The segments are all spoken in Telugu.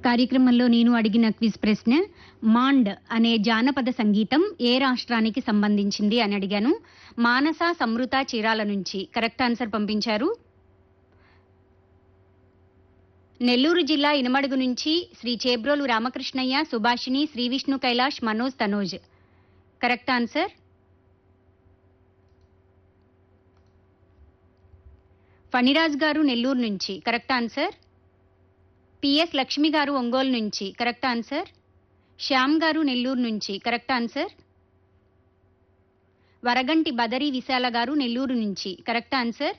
కార్యక్రమంలో నేను అడిగిన క్విజ్ ప్రశ్న మాండ్ అనే జానపద సంగీతం ఏ రాష్ట్రానికి సంబంధించింది అని అడిగాను. మానస సమృత చీరాల నుంచి కరెక్ట్ ఆన్సర్ పంపించారు. నెల్లూరు జిల్లా ఇనమడుగు నుంచి శ్రీ చేబ్రోలు రామకృష్ణయ్య, సుభాషిణి, శ్రీ విష్ణు కైలాష్, మనోజ్, తనోజ్ కరెక్ట్ ఆన్సర్. ఫణిరాజ్ గారు నెల్లూరు నుంచి కరెక్ట్ ఆన్సర్. పిఎస్ లక్ష్మి గారు ఒంగోలు నుంచి కరెక్ట్ ఆన్సర్. శ్యామ్ గారు నెల్లూరు నుంచి కరెక్ట్ ఆన్సర్. వరగంటి బదరి విశాల గారు నెల్లూరు నుంచి కరెక్ట్ ఆన్సర్.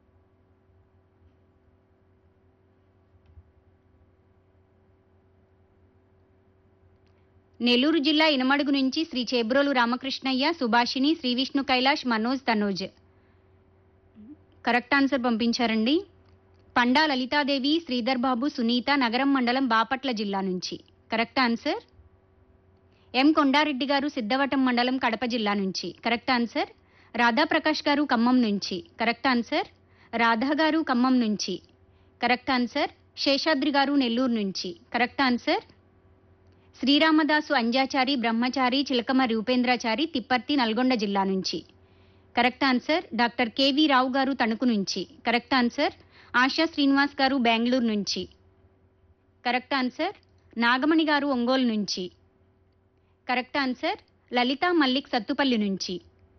నెల్లూరు జిల్లా ఇనమడుగు నుంచి శ్రీ చేబ్రోలు రామకృష్ణయ్య, సుభాషిణి, శ్రీ విష్ణు కైలాష్, మనోజ్, తనోజ్ కరెక్ట్ ఆన్సర్ పంపించారండి. పండా లలితాదేవి, శ్రీధర్ బాబు, సునీత, నగరం మండలం, బాపట్ల జిల్లా నుంచి కరెక్ట్ ఆన్సర్. ఎం కొండారెడ్డి గారు సిద్ధవటం మండలం, కడప జిల్లా నుంచి కరెక్ట్ ఆన్సర్. రాధాప్రకాష్ గారు ఖమ్మం నుంచి కరెక్ట్ ఆన్సర్. రాధా గారు ఖమ్మం నుంచి కరెక్ట్ ఆన్సర్. శేషాద్రి గారు నెల్లూరు నుంచి కరెక్ట్ ఆన్సర్. శ్రీరామదాసు అంజాచారి, బ్రహ్మచారి, చిలకమ రూపేంద్రాచారి, తిప్పర్తి, నల్గొండ జిల్లా నుంచి కరెక్ట్ ఆన్సర్. డాక్టర్ కేవీ రావు గారు తణుకు నుంచి కరెక్ట్ ఆన్సర్. ఆశా శ్రీనివాస్ గారు బెంగళూరు నుంచి కరెక్ట్ ఆన్సర్. నాగమణి గారు ఒంగోలు నుంచి కరెక్ట్ ఆన్సర్. లలిత మల్లిక్ సత్తుపల్లి నుంచి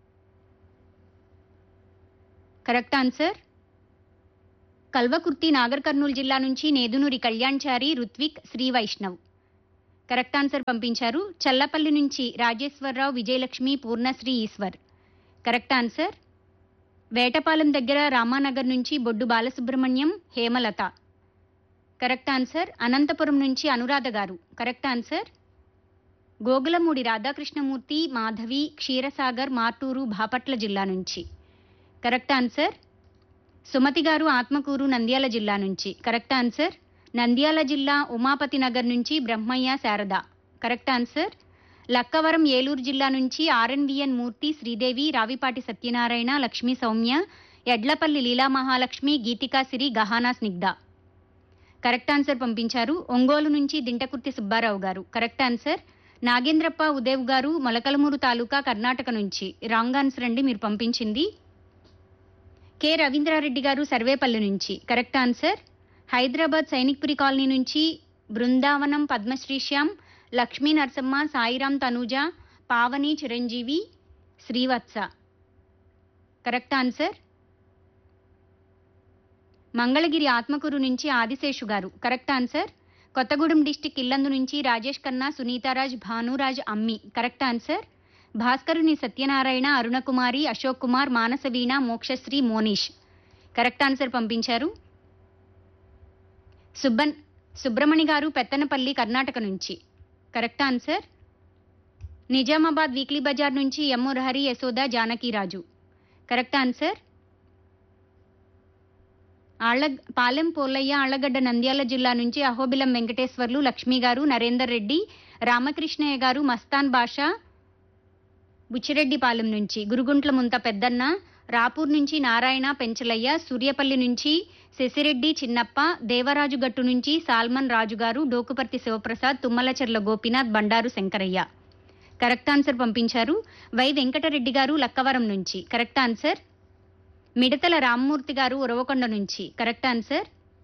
కరెక్ట్ ఆన్సర్. కల్వకుర్తి, నాగర్ కర్నూలు జిల్లా నుంచి నేదునూరి కళ్యాణ్చారి, రుత్విక్, శ్రీ వైష్ణవ్ కరెక్ట్ ఆన్సర్ పంపించారు. చల్లపల్లి నుంచి రాజేశ్వరరావు, విజయలక్ష్మి, పూర్ణశ్రీ, ఈశ్వర్ కరెక్ట్ ఆన్సర్. వేటపాలెం దగ్గర రామానగర్ నుంచి బొడ్డు బాలసుబ్రహ్మణ్యం, హేమలత కరెక్ట్ ఆన్సర్. అనంతపురం నుంచి అనురాధ గారు కరెక్ట్ ఆన్సర్. గోగులమూడి రాధాకృష్ణమూర్తి, మాధవి, క్షీరసాగర్, మార్టూరు, బాపట్ల జిల్లా నుంచి కరెక్ట్ ఆన్సర్. సుమతి గారు ఆత్మకూరు, నంద్యాల జిల్లా నుంచి కరెక్ట్ ఆన్సర్. నంద్యాల జిల్లా ఉమాపతి నగర్ నుంచి బ్రహ్మయ్య, శారద కరెక్ట్ ఆన్సర్. లక్కవరం, ఏలూరు జిల్లా నుంచి ఆర్ఎన్విఎన్ మూర్తి, శ్రీదేవి, రావిపాటి సత్యనారాయణ, లక్ష్మీ సౌమ్య, ఎడ్లపల్లి లీలా మహాలక్ష్మి, గీతికా సిరి, గహానా స్నిగ్ధ కరెక్ట్ ఆన్సర్ పంపించారు. ఒంగోలు నుంచి దింటకుర్తి సుబ్బారావు గారు కరెక్ట్ ఆన్సర్. నాగేంద్రప్ప ఉదేవ్ గారు మొలకలమూరు తాలూకా, కర్ణాటక నుంచి రాంగ్ ఆన్సర్ అండి మీరు పంపించింది. కె రవీంద్రారెడ్డి గారు సర్వేపల్లి నుంచి correct answer. Hyderabad Sainikpuri colony నుంచి బృందావనం, పద్మశ్రీశ్యామ్, లక్ష్మీ నరసమ్మ, సాయిరాం, తనూజ, పావని, చిరంజీవి, శ్రీవత్స కరెక్ట్ ఆన్సర్. మంగళగిరి ఆత్మకూరు నుంచి ఆదిశేషు గారు correct answer. Kothagudem district Yellandu నుంచి రాజేష్ ఖన్నా, సునీతారాజ్, భానురాజ్, అమ్మి correct answer. భాస్కరుని Satyanarayana, Arunakumari, Ashok Kumar, Manasaveena, Mokshasri, Monish correct answer పంపించారు. సుబ్రమణి గారు పెత్తనపల్లి, కర్ణాటక నుంచి correct answer. Nizamabad weekly Bazar నుంచి ఎం మురహరి, యశోద, జానకీరాజు కరెక్ట్ ఆన్సర్. పాలెం పోలయ్య, ఆళ్లగడ్డ, నంద్యాల జిల్లా నుంచి అహోబిలం వెంకటేశ్వర్లు, లక్ష్మి గారు, నరేందర్ రెడ్డి, రామకృష్ణయ్య గారు, మస్తాన్ బాషా, బుచ్చిరెడ్డిపాలెం నుంచి గురుగుంట్ల ముంత పెద్దన్న, రాపూర్ నుంచి నారాయణ, పెంచలయ్య, సూర్యపల్లి నుంచి శశిరెడ్డి, చిన్నప్ప, దేవరాజు గట్టు నుంచి సాల్మన్ రాజు గారు, డోకుపర్తి శివప్రసాద్, తుమ్మలచెర్ల గోపీనాథ్, బండారు శంకరయ్య కరెక్ట్ ఆన్సర్ పంపించారు. వై వెంకటరెడ్డి గారు లక్కవరం నుంచి కరెక్ట్ ఆన్సర్. మిడతల రామ్మూర్తి గారు ఉరవకొండ నుంచి కరెక్ట్ ఆన్సర్.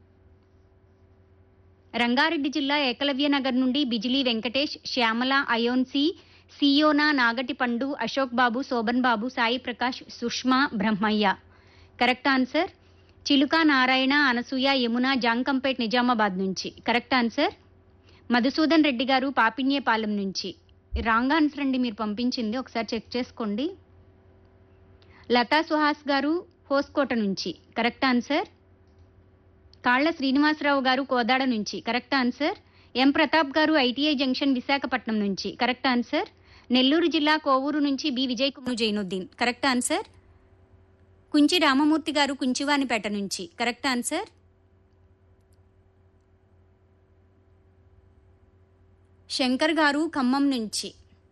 రంగారెడ్డి జిల్లా ఏకలవ్య నగర్ నుండి బిజిలీ వెంకటేష్, శ్యామల, అయోన్సి, సియోనా, నాగటి పండు, అశోక్ బాబు, శోభన్ బాబు, సాయి ప్రకాష్, సుష్మా, బ్రహ్మయ్య కరెక్ట్ ఆన్సర్. చిలుక నారాయణ, అనసూయ, యమున, జాంకంపేట్, నిజామాబాద్ నుంచి కరెక్ట్ ఆన్సర్. మధుసూదన్ రెడ్డి గారు పాపిన్యేపాలెం నుంచి రాంగ్ ఆన్సర్ అండి మీరు పంపించింది, ఒకసారి చెక్ చేసుకోండి. లతా సుహాస్ గారు హోస్కోట నుంచి కరెక్ట్ ఆన్సర్. కాళ్ల శ్రీనివాసరావు గారు కోదాడ నుంచి కరెక్ట్ ఆన్సర్. ఎం ప్రతాప్ గారు ఐటీఐ జంక్షన్, విశాఖపట్నం నుంచి కరెక్ట్ ఆన్సర్. నెల్లూరు జిల్లా కోవూరు నుంచి B Vijay Kumar, Zainuddin correct answer. Kunchi Ramamurthy గారు కుంచివానిపేట నుంచి కరెక్ట్ ఆన్సర్. శంకర్ గారు ఖమ్మం నుంచి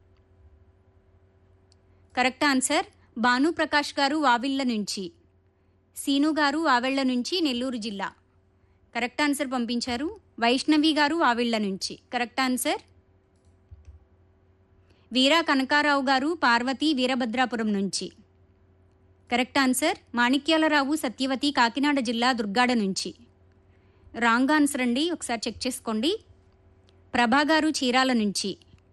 కరెక్ట్ ఆన్సర్. భానుప్రకాష్ గారు వావిళ్ల నుంచి, సీను గారు వావెళ్ల నుంచి నెల్లూరు జిల్లా కరెక్ట్ ఆన్సర్ పంపించారు. వైష్ణవి గారు ఆవిళ్ల నుంచి. Correct answer. వీరా కనకారావు గారు పార్వతి వీరభద్రాపురం నుంచి. Correct answer. మాణిక్యాలరావు సత్యవతి కాకినాడ జిల్లా దుర్గాడ నుంచి. రాంగ్ ఆన్సర్ అండి, ఒకసారి చెక్ చేసుకోండి. ప్రభా గారు చీరాల నుంచి.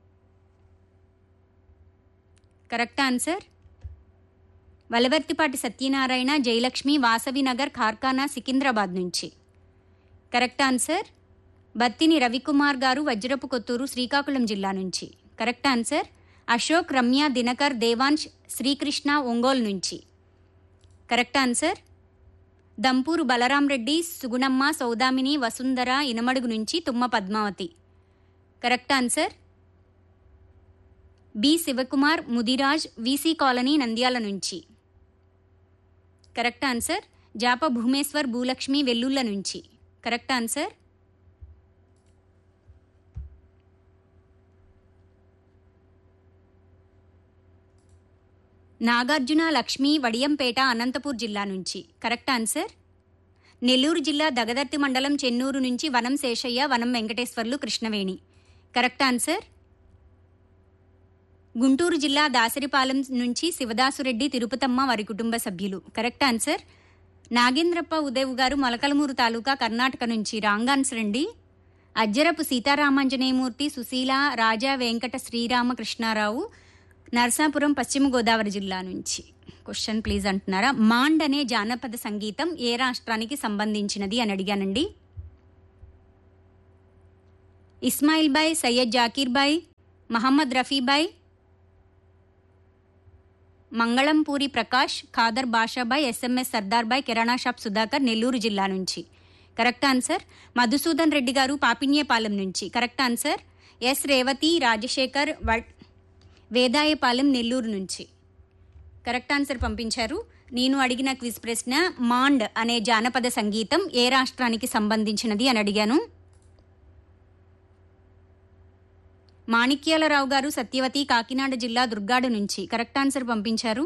Correct answer. వలవర్తిపాటి సత్యనారాయణ జయలక్ష్మి వాసవి నగర్ కార్ఖానా సికింద్రాబాద్ నుంచి. Correct answer. బత్తిని రవికుమార్ గారు వజ్రపు కొత్తూరు శ్రీకాకుళం జిల్లా నుంచి. Correct answer. అశోక్ రమ్య దినకర్ దేవాంశ్ శ్రీకృష్ణ ఒంగోలు నుంచి. Correct answer. దంపూరు బలరాం రెడ్డి సుగుణమ్మ సౌదామిని వసుంధర ఇనమడుగు నుంచి తుమ్మ Padmavati. Correct answer. B Shivakumar Mudiraj VC colony Nandyal నుంచి. Correct answer. జాప భూమేశ్వర్ భూలక్ష్మి వెల్లుల్ల నుంచి. Correct answer. నాగార్జున లక్ష్మి వడియంపేట అనంతపూర్ జిల్లా నుంచి. Correct answer. నెల్లూరు జిల్లా దగదర్తి మండలం చెన్నూరు నుంచి వనం శేషయ్య వనం వెంకటేశ్వర్లు కృష్ణవేణి. Correct answer. గుంటూరు జిల్లా దాసరిపాలెం నుంచి శివదాసురెడ్డి తిరుపతమ్మ వారి కుటుంబ సభ్యులు. Correct answer. నాగేంద్రప్ప ఉదేవ్ గారు మొలకలమూరు తాలూకా కర్ణాటక నుంచి. రాంగ్ ఆన్సర్ అండి. అజ్జరపు సీతారామాంజనేయమూర్తి సుశీల రాజా వెంకట శ్రీరామకృష్ణారావు నర్సాపురం పశ్చిమ గోదావరి జిల్లా నుంచి. క్వశ్చన్ ప్లీజ్ అంటున్నారా. మాండ్ అనే జానపద సంగీతం ఏ రాష్ట్రానికి సంబంధించినది అని అడిగానండి. Ismail bye, Syed Zakir bye, Mohammed Rafibhai, Mangalampuri Prakash, Khader Basha Bhai, SMS సర్దార్బాయ్, కిరాణా షాప్ సుధాకర్ నెల్లూరు జిల్లా నుంచి. Correct answer. మధుసూదన్ రెడ్డి గారు పాపిన్యేపాలెం నుంచి. Correct answer. Yes Revathi Rajasekhar Vedayapalem Nellore నుంచి. కరెక్ట్ ఆన్సర్ పంపించారు. నేను అడిగిన క్విజ్ ప్రశ్న మాండ్ అనే జానపద సంగీతం ఏ రాష్ట్రానికి సంబంధించినది అని అడిగాను. మాణిక్యాలరావు గారు సత్యవతి కాకినాడ జిల్లా దుర్గాడ నుంచి. కరెక్ట్ ఆన్సర్ పంపించారు.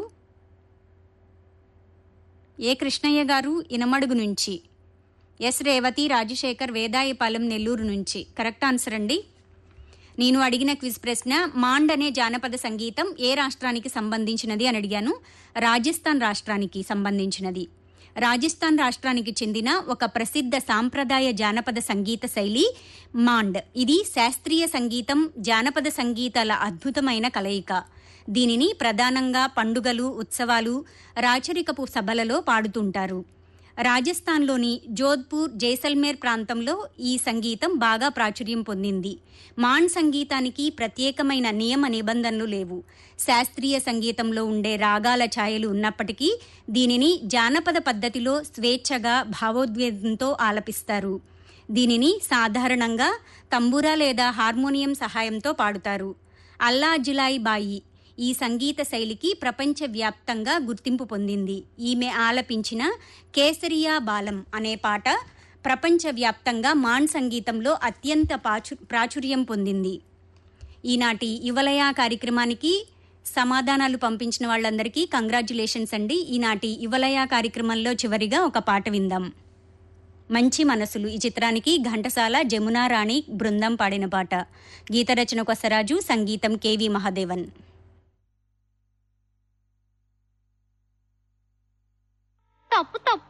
ఏ కృష్ణయ్య గారు ఇనమడుగు నుంచి. ఎస్ రేవతి రాజశేఖర్ వేదాయపాలెం నెల్లూరు నుంచి. కరెక్ట్ ఆన్సర్ అండి. నేను అడిగిన క్విజ్ ప్రశ్న మాండ్ అనే జానపద సంగీతం ఏ రాష్ట్రానికి సంబంధించినది అని అడిగాను. రాజస్థాన్ రాష్ట్రానికి సంబంధించినది. రాజస్థాన్ రాష్ట్రానికి చెందిన ఒక ప్రసిద్ధ సాంప్రదాయ జానపద సంగీత శైలి మాండ్. ఇది శాస్త్రీయ సంగీతం జానపద సంగీతాల అద్భుతమైన కలయిక. దీనిని ప్రధానంగా పండుగలు ఉత్సవాలు రాచరికపు సభలలో పాడుతుంటారు. రాజస్థాన్లోని జోధ్పూర్ జైసల్మేర్ ప్రాంతంలో ఈ సంగీతం బాగా ప్రాచుర్యం పొందింది. మాండ్ సంగీతానికి ప్రత్యేకమైన నియమ నిబంధనలు లేవు. శాస్త్రీయ సంగీతంలో ఉండే రాగాల ఛాయలు ఉన్నప్పటికీ దీనిని జానపద పద్ధతిలో స్వేచ్ఛగా భావోద్వేగంతో ఆలపిస్తారు. దీనిని సాధారణంగా తంబూరా లేదా హార్మోనియం సహాయంతో పాడుతారు. అల్లా జులాయి బాయి ఈ సంగీత శైలికి ప్రపంచవ్యాప్తంగా గుర్తింపు పొందింది. ఈమె ఆలపించిన కేసరియా బాలం అనే పాట ప్రపంచవ్యాప్తంగా మాండ్ సంగీతంలో అత్యంత ప్రాచుర్యం పొందింది. ఈనాటి యువలయ కార్యక్రమానికి సమాధానాలు పంపించిన వాళ్ళందరికీ కంగ్రాచ్యులేషన్స్ అండి. ఈనాటి యువలయ కార్యక్రమంలో చివరిగా ఒక పాట విందాం. మంచి మనసులు ఈ చిత్రానికి ఘంటసాల జమునా రాణి బృందం పాడిన పాట. గీతరచన కొసరాజు, సంగీతం కెవి మహాదేవన్. తప్పు తప్పు